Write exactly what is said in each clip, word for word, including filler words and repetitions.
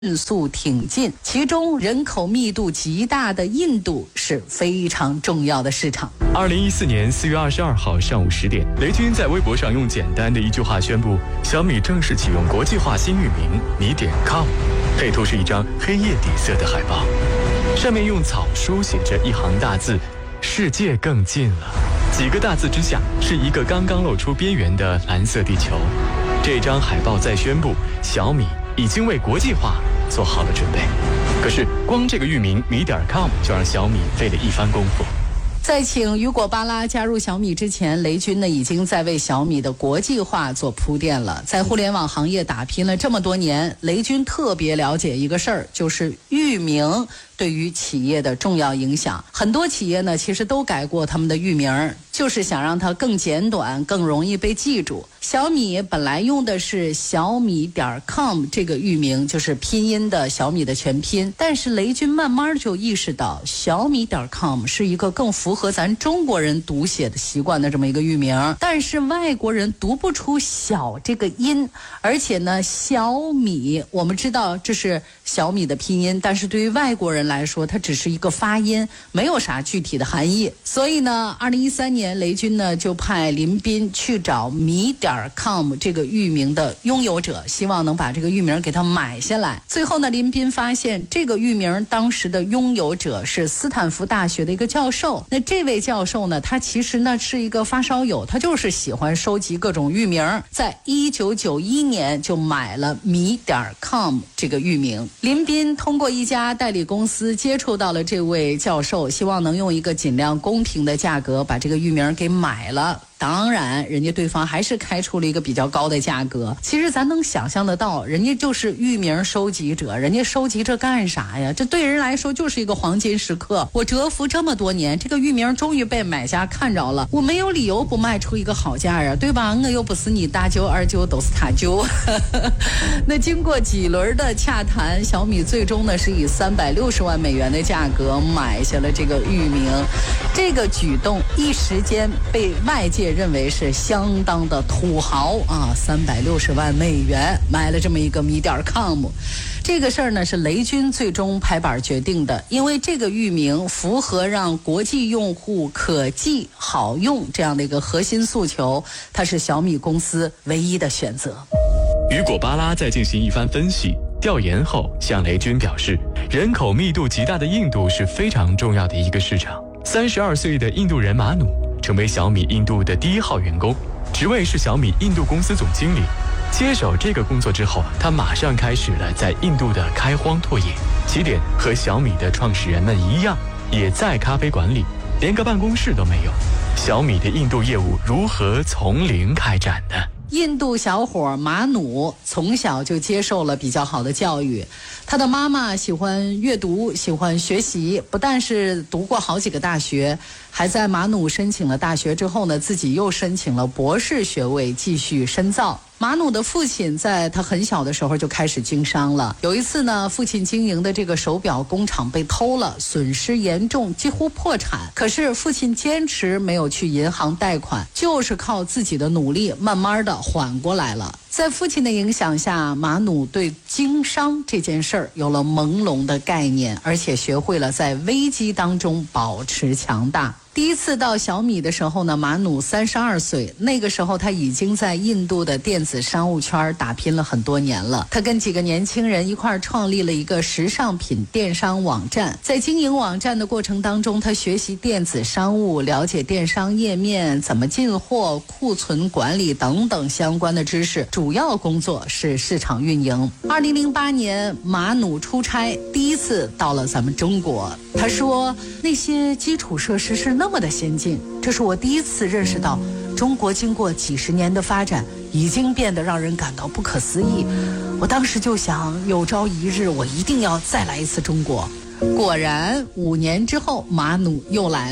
迅速挺进，其中人口密度极大的印度是非常重要的市场。 二零一四年四月二十二号上午十点，雷军在微博上用简单的一句话宣布，小米正式启用国际化新域名米点 com， 配图是一张黑夜底色的海报，上面用草书写着一行大字：世界更近了。几个大字之下是一个刚刚露出边缘的蓝色地球。这张海报在宣布，小米已经为国际化做好了准备。可是光这个域名米点 com 就让小米费了一番功夫。 在请雨果巴拉加入小米之前，雷军呢已经在为小米的国际化做铺垫了。在互联网行业打拼了这么多年，雷军特别了解一个事儿，就是域名对于企业的重要影响。很多企业呢其实都改过他们的域名，就是想让它更简短，更容易被记住。小米本来用的是小米点 com 这个域名，就是拼音的小米的全拼，但是雷军慢慢就意识到小米点 com 是一个更符合咱中国人读写的习惯的这么一个域名，但是外国人读不出小这个音，而且呢小米我们知道这是小米的拼音，但是对于外国人来说它只是一个发音，没有啥具体的含义。所以呢二零一三年雷军呢就派林斌去找米点 com 这个域名的拥有者，希望能把这个域名给他买下来。最后呢林斌发现这个域名当时的拥有者是斯坦福大学的一个教授。那这位教授呢他其实呢是一个发烧友，他就是喜欢收集各种域名，在一九九一年就买了米点 com 这个域名。林斌通过一家代理公司接触到了这位教授，希望能用一个尽量公平的价格把这个域名给买了。当然人家对方还是开出了一个比较高的价格。其实咱能想象得到，人家就是域名收集者，人家收集这干啥呀？这对人来说就是一个黄金时刻。我蛰伏这么多年，这个域名终于被买家看着了，我没有理由不卖出一个好价呀，对吧？我又不是你大舅二舅都是他舅。那经过几轮的洽谈，小米最终呢是以三百六十万美元的价格买下了这个域名。这个举动一时间被外界认为是相当的土豪啊，三百六十万美元买了这么一个米点 com。这个事儿呢是雷军最终拍板决定的，因为这个域名符合让国际用户可记好用这样的一个核心诉求，它是小米公司唯一的选择。 雨果巴拉在进行一番分析调研后，向雷军表示，人口密度极大的印度是非常重要的一个市场。三十二岁的印度人马努成为小米印度的第一号员工，职位是小米印度公司总经理。接手这个工作之后，他马上开始了在印度的开荒拓野，起点和小米的创始人们一样，也在咖啡馆里，连个办公室都没有。小米的印度业务如何从零开展呢？ 印度小伙马努从小就接受了比较好的教育，他的妈妈喜欢阅读，喜欢学习，不但是读过好几个大学，还在马努申请了大学之后呢，自己又申请了博士学位继续深造。马努的父亲在他很小的时候就开始经商了。有一次呢，父亲经营的这个手表工厂被偷了，损失严重，几乎破产。可是父亲坚持没有去银行贷款，就是靠自己的努力，慢慢的缓过来了。在父亲的影响下，马努对经商这件事儿有了朦胧的概念，而且学会了在危机当中保持强大。第一次到小米的时候呢，马努三十二岁，那个时候他已经在印度的电子商务圈打拼了很多年了。他跟几个年轻人一块儿创立了一个时尚品电商网站，在经营网站的过程当中，他学习电子商务，了解电商页面怎么进货、库存管理等等相关的知识，主要工作是市场运营。二零零八年，马努出差第一次到了咱们中国，他说那些基础设施是那么的先进，这是我第一次认识到中国经过几十年的发展已经变得让人感到不可思议。我当时就想，有朝一日我一定要再来一次中国。果然五年之后，马努又来了，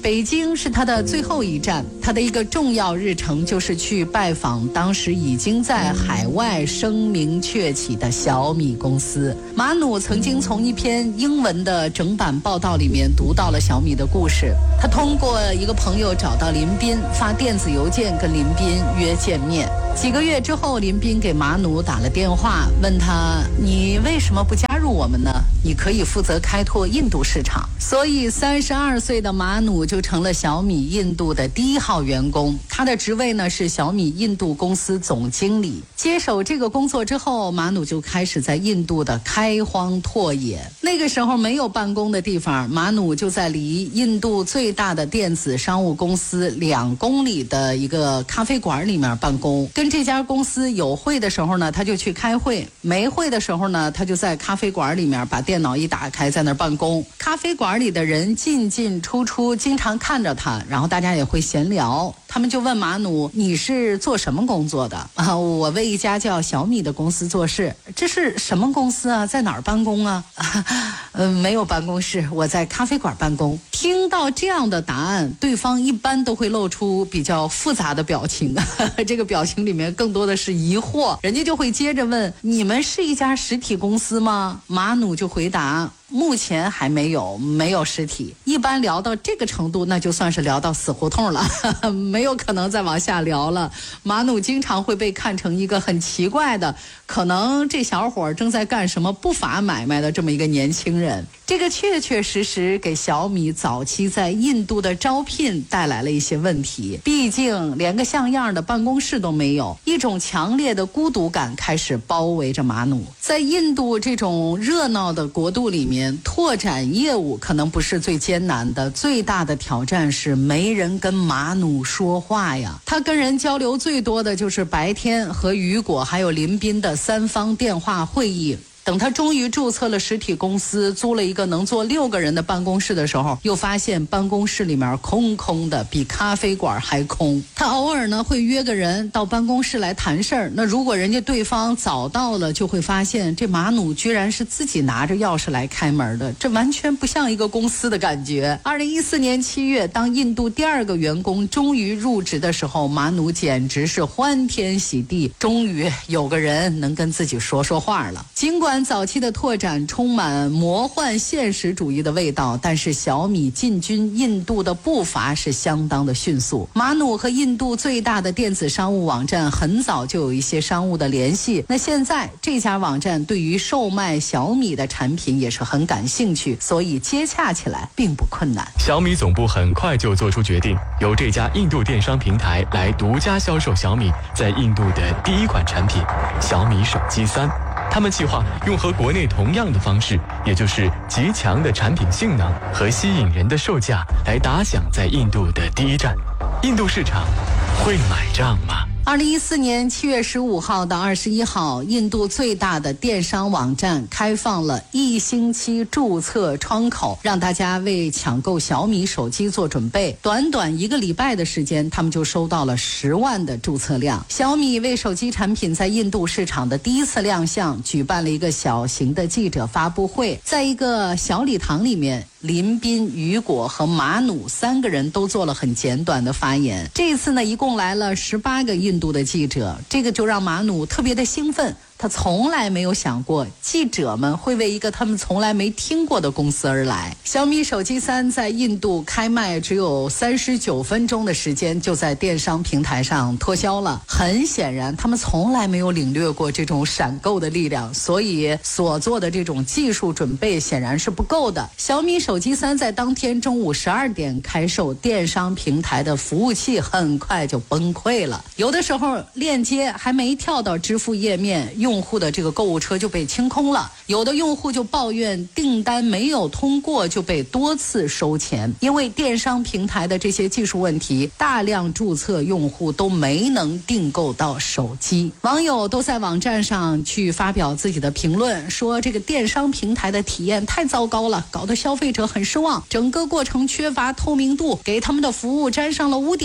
北京是他的最后一站，他的一个重要日程就是去拜访当时已经在海外声名鹊起的小米公司。马努曾经从一篇英文的整版报道里面读到了小米的故事，他通过一个朋友找到林斌，发电子邮件跟林斌约见面。几个月之后，林斌给马努打了电话，问他你为什么不加入我们呢？你可以负责开拓印度市场。所以三十二岁的马努就成了小米印度的第一号员工，他的职位呢是小米印度公司总经理。接手这个工作之后，马努就开始在印度的开荒拓野。那个时候没有办公的地方，马努就在离印度最大的电子商务公司两公里的一个咖啡馆里面办公。跟这家公司有会的时候呢，他就去开会；没会的时候呢，他就在咖啡馆里面把电脑一打开，在那儿办公。咖啡馆里的人进进出出，经常看着他，然后大家也会闲聊。他们就问马努，你是做什么工作的？啊，我为一家叫小米的公司做事。这是什么公司啊？在哪儿办公啊？嗯，没有办公室，我在咖啡馆办公。听到这样的答案，对方一般都会露出比较复杂的表情，这个表情里面更多的是疑惑。人家就会接着问，你们是一家实体公司吗？马努就回答，目前还没有，没有实体。一般聊到这个程度，那就算是聊到死胡同了，没有可能再往下聊了。马努经常会被看成一个很奇怪的，可能这小伙正在干什么不法买卖的这么一个年轻人。这个确确实实给小米早期在印度的招聘带来了一些问题，毕竟连个像样的办公室都没有，一种强烈的孤独感开始包围着马努。在印度这种热闹的国度里面，拓展业务可能不是最艰难的，最大的挑战是没人跟马努说话呀。他跟人交流最多的就是白天和雨果还有林斌的三方电话会议。等他终于注册了实体公司，租了一个能坐六个人的办公室的时候，又发现办公室里面空空的，比咖啡馆还空。他偶尔呢会约个人到办公室来谈事儿，那如果人家对方早到了，就会发现这马努居然是自己拿着钥匙来开门的，这完全不像一个公司的感觉。二零一四年七月，当印度第二个员工终于入职的时候，马努简直是欢天喜地，终于有个人能跟自己说说话了。尽管早期的拓展充满魔幻现实主义的味道，但是小米进军印度的步伐是相当的迅速。马努和印度最大的电子商务网站很早就有一些商务的联系，那现在这家网站对于售卖小米的产品也是很感兴趣，所以接洽起来并不困难。 小米总部很快就做出决定，由这家印度电商平台来独家销售小米在印度的第一款产品小米手机三。他们计划用和国内同样的方式，也就是极强的产品性能和吸引人的售价，来打响在印度的第一战。印度市场会买账吗？ 二零一四年七月十五号到二十一号，印度最大的电商网站开放了一星期注册窗口，让大家为抢购小米手机做准备。短短一个礼拜的时间，他们就收到了十万的注册量。小米为手机产品在印度市场的第一次亮相，举办了一个小型的记者发布会，在一个小礼堂里面，林斌、雨果和马努三个人都做了很简短的发言。这次呢，一共来了十八个印度的记者，这个就让马努特别的兴奋。他从来没有想过记者们会为一个他们从来没听过的公司而来。小米手机三在印度开卖只有三十九分钟的时间，就在电商平台上脱销了。很显然他们从来没有领略过这种闪购的力量，所以所做的这种技术准备显然是不够的。小米手机三在当天中午十二点开售，电商平台的服务器很快就崩溃了，有的时候链接还没跳到支付页面，用户的这个购物车就被清空了，有的用户就抱怨订单没有通过就被多次收钱。因为电商平台的这些技术问题，大量注册用户都没能订购到手机。网友都在网站上去发表自己的评论，说这个电商平台的体验太糟糕了，搞得消费者很失望，整个过程缺乏透明度，给他们的服务沾上了污点。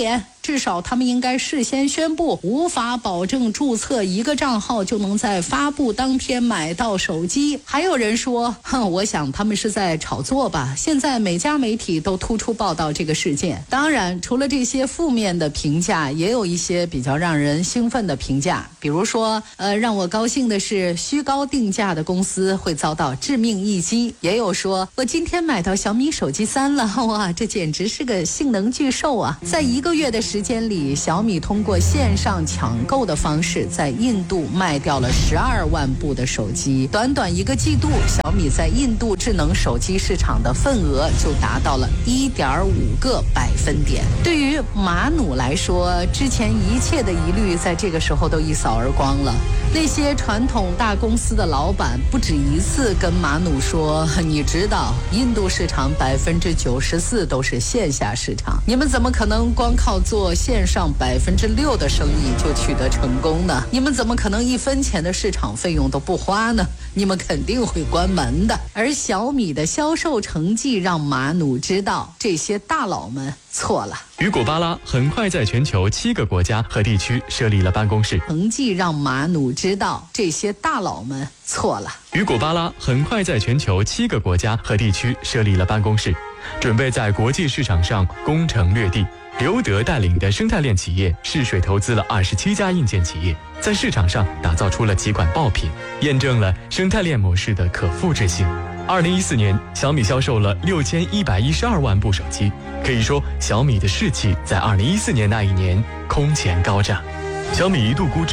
至少他们应该事先宣布，无法保证注册一个账号就能在发布当天买到手机。还有人说，哼，我想他们是在炒作吧。现在每家媒体都突出报道这个事件。当然，除了这些负面的评价，也有一些比较让人兴奋的评价。比如说，呃，让我高兴的是，虚高定价的公司会遭到致命一击。也有说，我今天买到小米手机三了，哇，这简直是个性能巨兽啊！在一个月的时间里，小米通过线上抢购的方式，在印度卖掉了十二万部的手机。短短一个季度，小米在印度智能手机市场的份额就达到了一点五个百分点。对于马努来说，之前一切的疑虑在这个时候都一扫而光了。那些传统大公司的老板不止一次跟马努说，你知道印度市场百分之九十四都是线下市场，你们怎么可能光靠做线上百分之六的生意就取得成功呢？你们怎么可能一分钱的市场费用都不花呢？你们肯定会关门的。而小米的销售成绩让马努知道，这些大佬们错了。 雨果巴拉很快在全球七个国家和地区设立了办公室。 成绩让马努知道，这些大佬们错了。 雨果巴拉很快在全球七个国家和地区设立了办公室，准备在国际市场上攻城略地。刘德带领的生态链企业试水投资了二十七家硬件企业，在市场上打造出了几款爆品，验证了生态链模式的可复制性。二零一四年，小米销售了六千一百一十二万部手机，可以说小米的士气在二零一四年那一年空前高涨。小米一度估值